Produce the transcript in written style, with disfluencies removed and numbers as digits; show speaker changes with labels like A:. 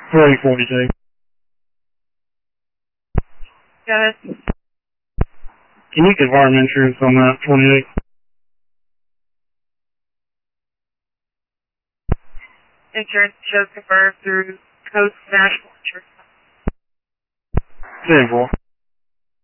A: 3042.
B: Go ahead.
A: Can you confirm insurance on that 28?
B: Insurance shows confirmed through Coast National Insurance.
A: 10-4.